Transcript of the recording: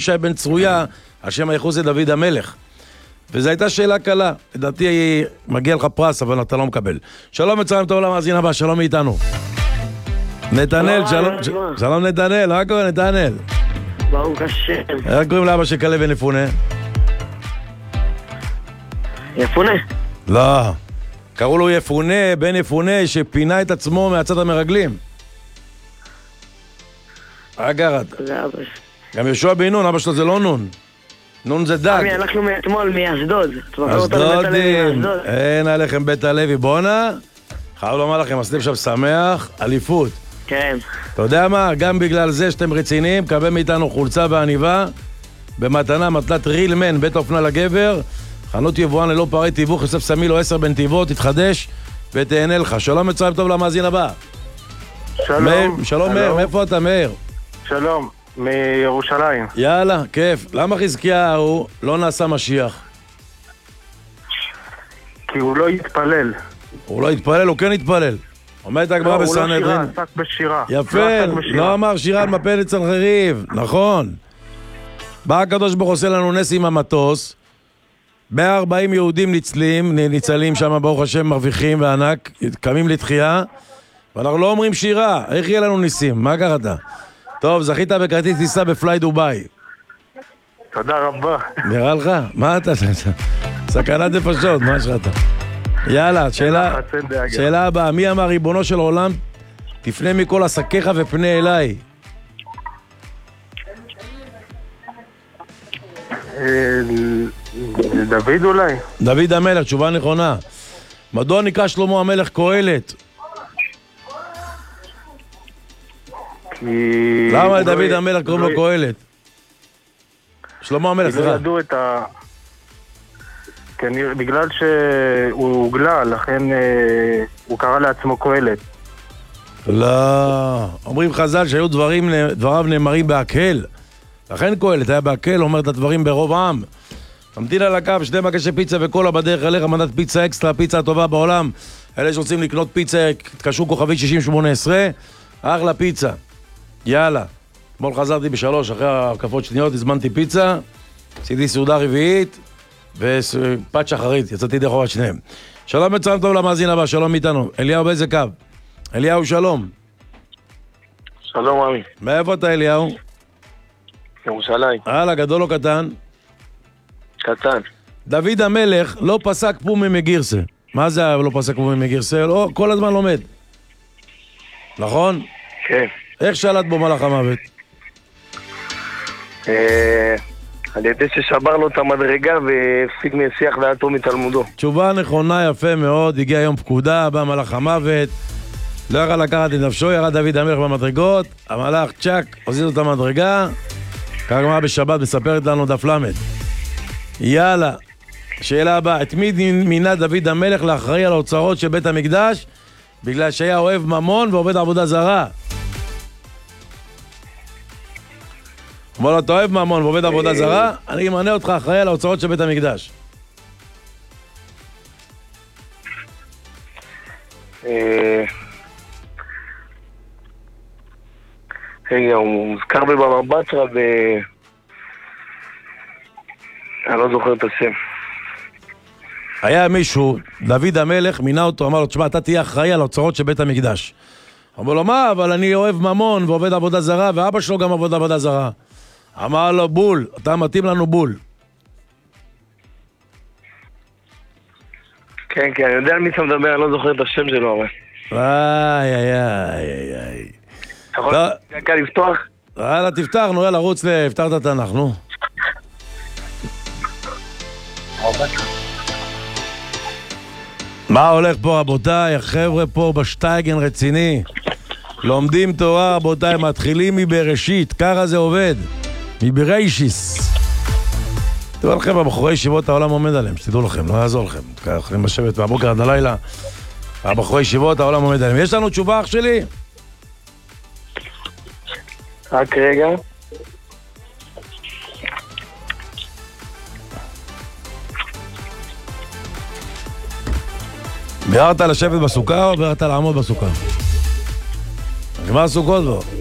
ישי בן צרויה, השם הייחוס זה דוד המלך. וזו הייתה שאלה קלה. לדעתי מגיע לך פרס, אבל אתה לא מקבל. שלום וצהריים טוב למאזין הבא, שלום מאיתנו. נתנאל, שלום נתנאל, מה קורה נתנאל? ברוך השם. איך קוראים לאבא של כלב בן יפונה? יפונה? לא. קראו לו יפונה, בן יפונה, שפינה את עצמו מהצד המרגלים. אגרת. זה אבא. גם ישוע בן נון, אבא שלו זה לא נון. נון זה דג. אנחנו מאתמול מאשדוד. אשדודים, אין עליכם בית הלוי. בונה, חייב לומר לכם, עשיתם שם שמח, אליפות. כן. אתה יודע מה? גם בגלל זה שאתם רציניים, קבל מאיתנו חולצה ועניבה, במתנה מתנת רילמן, בית האופנה לגבר, חנות יבואן ללא פערי תיווך, יוסף סמיל 10 בנתיבות, תתחדש ותהנה לך. שלום וצהריים טוב למאזין הבא. שלום. שלום מאיר, מאיפה אתה מאיר? שלום, מירושלים. יאללה, כיף. למה חזקיהו לא נעשה משיח? כי הוא לא יתפלל. הוא לא יתפלל, הוא כן יתפלל. עומדת הגמרא בסנהדרין. הוא לא שירה, עסק בשירה. יפה, לא אמר שירה על מפלת סנחריב, נכון. בא הקדוש ברוך עושה לנו נס עם המטוס, 140 יהודים ניצלים שם, ברוך השם, מרוויחים וענק, קמים לתחייה, ואנחנו לא אומרים שירה, איך יהיה לנו ניסים? מה קראת? טוב, זכית בכרטיס טיסה בפליי דוביי. תודה רבה. נראה לך? מה אתה? סכנת נפשות, מה שלך? יאללה, שאלה הבאה, מי אמר ריבונו של עולם, תפנה מכל עסקיך ופנה אליי? דוד אולי? דוד המלך, תשובה נכונה. מדוע נקרא שלמה המלך קהלת? למה לדוד המלך קוראים לו קהלת? שלמה המלך, סליחה. לא ידעו את ה... בגלל שהוא הוגלה, לכן הוא קרא לעצמו קהלת. לא, אומרים חז"ל שהיו דבריו נאמרים בהקהל. לכן קהלת היה בהקהל, אומר את הדברים ברוב עם. תמתין על הקו, 2 מגשי פיצה וקולה בדרך אליך, מנת פיצה אקסטרה, פיצה הטובה בעולם. אלה שרוצים לקנות פיצה, תקשרו כוכבית 6018, אחלה פיצה. יאללה. אתמול חזרתי ב3, אחרי הקפות שניות, הזמנתי פיצה, עשיתי סעודה רביעית, ופת שחרית, יצאתי דרך אורת שניהם. שלום וצהריים טוב למאזין הבא, שלום איתנו. אליהו באיזה קו? אליהו שלום. שלום עמי. מאיפה אתה אליהו? ירושלים. הלאה, גדול או קטן? קטן. דוד המלך לא פסק פומי מגירסה. מה זה לא פסק פומי מגירסה? לא, כל הזמן לומד. נכון? כן. איך שלט בו מלאך המוות? על ידי ששבר לו את המדרגה והפסיק משיח דעתו מתלמודו. תשובה נכונה, יפה מאוד. הגיע יום פקודה, בא מלאך המוות, לא יכל לקחת את נפשו, ירד דוד המלך במדרגות, המלאך צ'ק, הוזיז את המדרגה, כמה בשבת מספרת לנו דף למד. יאללה, שאלה הבאה, את מי מינה דוד המלך לאחראי על האוצרות של בית המקדש בגלל שהיה אוהב ממון ועובד עבודה זרה? אומר לו, אתה אוהב ממון ועובד עבודה זרה, אני אמנה אותך אחראי על האוצרות של בית המקדש. רגע, הוא מוזכר בבבא בתרא אני לא זוכר את השם. היה מישהו, דוד המלך מינה אותו, אמר לו, תשמע, אתה תהיה אחראי על האוצרות של בית המקדש. אמר לו, מה? אבל אני אוהב ממון ועובד עבודה זרה, ואבא שלו גם עבוד עבודה זרה. אמר לו, בול, אתה מתאים לנו בול. כן, כן, אני יודע על מי אתה מדבר, אני לא זוכר את השם שלו, אבל... איי, איי, איי, איי. אתה יכול דקה לפתוח? יאללה, תפתח, נו, יאללה, רוץ לפתח את התנ"ך, נו. מה הולך פה, רבותיי? החבר'ה פה בשטייגן רציני. לומדים תורה, רבותיי, מתחילים מבראשית, ככה זה עובד. מבראשיס. תראו לכם, הבחורי ישיבות העולם עומד עליהם, שתדעו לכם, לא יעזור לכם. יכולים לשבת מהבוקר עד הלילה, הבחורי ישיבות העולם עומד עליהם. יש לנו תשובה, אח שלי? רק רגע. ביארת לשבת בסוכה או ביארת לעמוד בסוכה? נגמר סוכות בו.